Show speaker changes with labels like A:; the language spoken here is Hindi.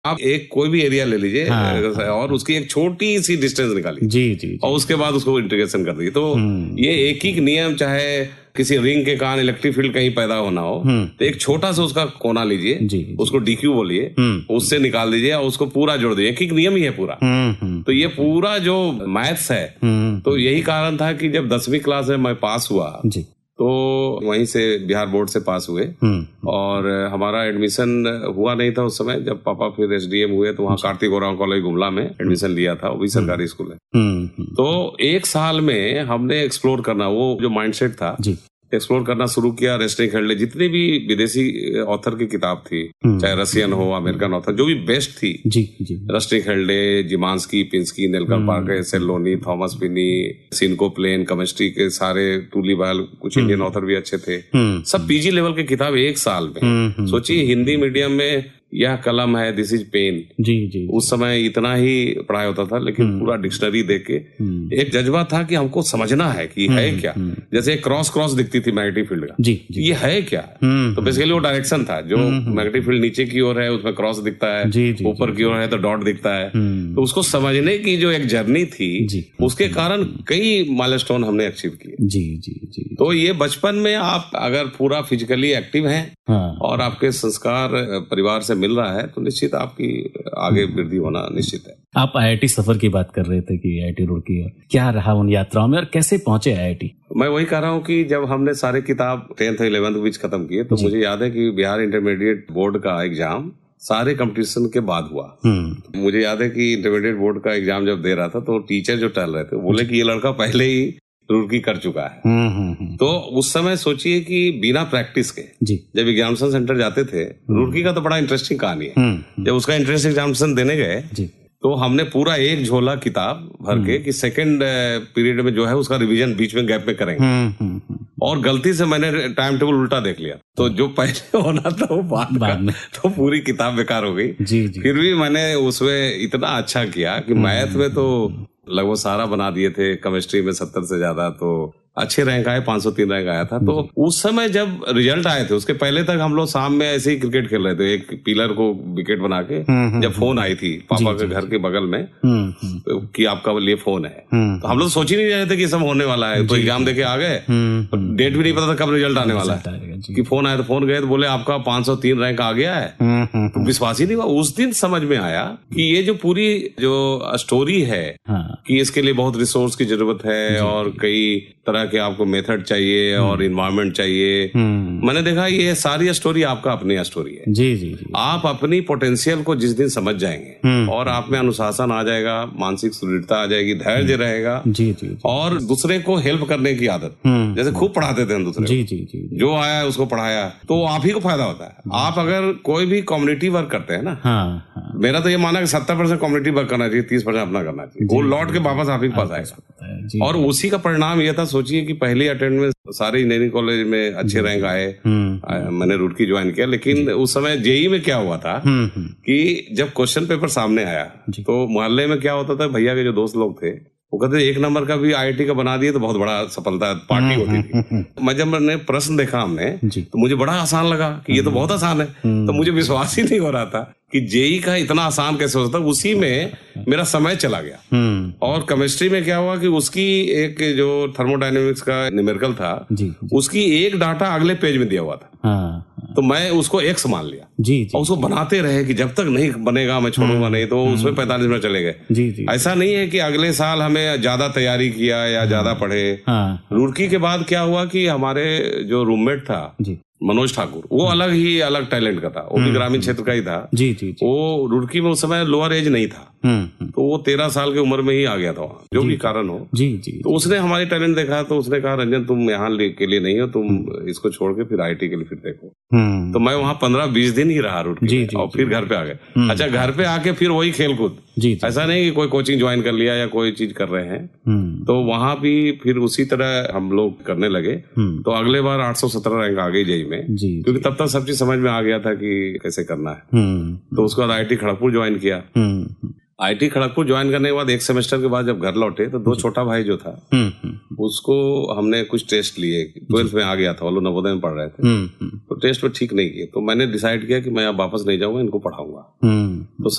A: आप एक कोई भी एरिया ले लीजिए और उसकी एक छोटी सी डिस्टेंस निकालिए
B: जी।
A: और उसके बाद उसको इंटीग्रेशन कर दीजिए। तो ये एक ही नियम, चाहे किसी रिंग के कारण इलेक्ट्रिक फील्ड कहीं पैदा होना हो तो एक छोटा सा उसका कोना लीजिए, उसको डीक्यू बोलिए, उससे निकाल दीजिए और उसको पूरा जोड़ दीजिए। एक नियम ही है पूरा। तो ये पूरा जो मैथ्स है, तो यही कारण था कि जब 10वीं क्लास में मैं पास हुआ तो वहीं से बिहार बोर्ड से पास हुए और हमारा एडमिशन हुआ नहीं था उस समय। जब पापा फिर एसडीएम हुए तो वहाँ कार्तिक ओरांव कॉलेज गुमला में एडमिशन लिया था, वो भी सरकारी स्कूल है। तो एक साल में हमने एक्सप्लोर करना, वो जो माइंडसेट था, एक्सप्लोर करना शुरू किया। रेस्टिंग हेडले, जितनी भी विदेशी ऑथर की किताब थी, चाहे रशियन हो, अमेरिकन ऑथर, जो भी बेस्ट थी, resting Hadlee, जिमांस्की, पिंस्की, Nelson Parker, सेलोनी, Thomas पिनी, सिनको प्लेन, केमिस्ट्री के सारे, टूली बाल, कुछ इंडियन ऑथर भी अच्छे थे, सब पीजी लेवल की किताब एक साल में। सोचिए हिंदी मीडियम में यह कलम है, दिस इज पेन। जी। उस समय इतना ही पढ़ाई होता था, लेकिन पूरा डिक्शनरी देख के एक जज्बा था कि हमको समझना है कि है क्या। जैसे क्रॉस दिखती थी मैग्नेटिक फील्ड का, ये है क्या। तो बेसिकली वो डायरेक्शन था, जो मैग्नेटिक फील्ड नीचे की ओर है उसमें क्रॉस दिखता है, ऊपर की ओर है तो डॉट दिखता है। तो उसको समझने की जो एक जर्नी थी, उसके कारण कई माइलस्टोन हमने अचीव किए। जी। तो ये बचपन में आप अगर पूरा फिजिकली एक्टिव हैं और आपके संस्कार परिवार से मिल रहा है तो निश्चित आपकी आगे वृद्धि होना निश्चित है।
B: आप आईआईटी सफर की बात कर रहे थे कि आईआईटी रुड़की, क्या रहा उन यात्राओं में और कैसे पहुंचे आईआईटी?
A: मैं वही कह रहा हूँ कि जब हमने सारे किताब 10th 11th बीच खत्म किए तो मुझे याद है कि बिहार इंटरमीडिएट बोर्ड का एग्जाम सारे कंपटीशन के बाद हुआ। मुझे याद है कि इंटरमीडिएट बोर्ड का एग्जाम जब दे रहा था तो टीचर जो टहल रहे थे बोले कि ये लड़का पहले ही रुड़की कर चुका है। तो उस समय सोचिए कि बिना प्रैक्टिस के जब एग्जामिनेशन सेंटर जाते थे, रुड़की का तो बड़ा इंटरेस्टिंग कहानी है। जब उसका एंट्रेंस एग्जामिनेशन देने गए तो हमने पूरा एक झोला किताब भर के कि सेकंड पीरियड में जो है उसका रिवीजन बीच में गैप में करेंगे। और गलती से मैंने टाइम टेबल उल्टा देख लिया, तो जो पहले होना था वो बाद में, तो पूरी किताब बेकार हो गई। फिर भी मैंने उसमें इतना अच्छा किया कि मैथ में तो लगभग सारा बना दिए थे, केमिस्ट्री में 70 से ज्यादा, तो अच्छे रैंक आए, 503 रैंक आया था। तो उस समय जब रिजल्ट आए थे, उसके पहले तक हम लोग शाम में ऐसे ही क्रिकेट खेल रहे थे, एक पिलर को विकेट बना के। जब फोन आई थी पापा के घर के बगल में कि आपका लिए फोन है, तो हम लोग सोच ही नहीं रहे थे कि सब होने वाला है। तो एग्जाम देके आ गए, डेट भी नहीं पता था कब रिजल्ट आने वाला है, कि फोन आया तो फोन गए तो बोले आपका 503 रैंक आ गया है। तो विश्वास ही नहीं हुआ। उस दिन समझ में आया कि ये जो पूरी जो स्टोरी है कि इसके लिए बहुत रिसोर्स की जरूरत है और कई तरह के आपको मेथड चाहिए और इन्वायरमेंट चाहिए। मैंने देखा ये सारी स्टोरी आपका अपनी स्टोरी है। जी। आप अपनी पोटेंशियल को जिस दिन समझ जाएंगे और आप में अनुशासन आ जाएगा, मानसिक सुदृढ़ता आ जाएगी, धैर्य रहेगा, और दूसरे को हेल्प करने की आदत, जैसे खूब पढ़ाते थे हम दूसरे को, जो आया उसको पढ़ाया, तो आप ही को फायदा होता है। आप अगर कोई भी कम्युनिटी वर्क करते हैं ना, मेरा तो ये माना कि 70% कम्युनिटी वर्क करना चाहिए, 30% अपना करना चाहिए, वो लौट के वापस आप ही के पास आएगा। और उसी का परिणाम ये था, सोचिए कि पहले अटेम्प्ट में सारे इंजीनियरिंग कॉलेज में अच्छे रैंक आए, मैंने रुड़की ज्वाइन किया। लेकिन उस समय जेई में क्या हुआ था कि जब क्वेश्चन पेपर सामने आया तो मोहल्ले में क्या होता था, भैया के जो दोस्त लोग थे वो कहते 1 नंबर का भी आईआईटी का बना दिए तो बहुत बड़ा सफलता पार्टी होती थी। मैं जब मैंने प्रश्न देखा हमने तो मुझे बड़ा आसान लगा कि ये तो बहुत आसान है। तो मुझे विश्वास ही नहीं हो रहा था कि जेई का इतना आसान कैसे हो सकता। उसी में मेरा समय चला गया। और केमिस्ट्री में क्या हुआ कि उसकी एक जो थर्मोडायनेमिक्स का न्यूमेरिकल था, उसकी एक डाटा अगले पेज में दिया हुआ था, तो मैं उसको एक्स मान लिया और उसको बनाते रहे कि जब तक नहीं बनेगा मैं छोड़ूंगा नहीं। तो उसमें 45 मिनट चले गए। ऐसा नहीं है कि अगले साल हमें ज्यादा तैयारी किया या ज्यादा पढ़े। रुड़की के बाद क्या हुआ कि हमारे जो रूममेट था मनोज ठाकुर, वो अलग टैलेंट का था, वो भी ग्रामीण क्षेत्र का ही था। वो रुड़की में उस समय लोअर एज नहीं था, तो वो 13 साल की उम्र में ही आ गया था वहाँ, जो भी कारण हो। तो उसने हमारी टैलेंट देखा, तो उसने कहा रंजन तुम यहाँ के लिए नहीं हो, तुम इसको छोड़ के फिर आईआईटी के लिए फिर देखो। तो मैं वहाँ 15-20 दिन ही रहा रुड़की और फिर घर पे आ गए। अच्छा, घर पे आके फिर वही खेल कूद, ऐसा नहीं कि कोई कोचिंग ज्वाइन कर लिया या कोई चीज कर रहे हैं। तो वहाँ भी फिर उसी तरह हम लोग करने लगे। तो अगले बार 817 रैंक आ गई जेई में, क्योंकि तब तक सब चीज समझ में आ गया था कि कैसे करना है। तो उसके बाद आईआईटी खड़गपुर ज्वाइन किया। आईआईटी खड़गपुर ज्वाइन करने के बाद 1 सेमेस्टर के बाद जब घर लौटे तो 2 छोटा भाई जो था उसको हमने कुछ टेस्ट लिए, 12th में आ गया था, वो लोग नवोदय में पढ़ रहे थे, तो टेस्ट में ठीक नहीं किए। तो मैंने डिसाइड किया कि मैं अब वापस नहीं जाऊंगा, इनको पढ़ाऊंगा। तो